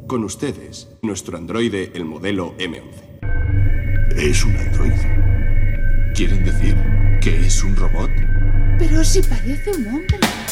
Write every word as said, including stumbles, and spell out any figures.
Con ustedes, nuestro androide, el modelo eme once. ¿Es un androide? ¿Quieren decir que es un robot? Pero si parece un hombre.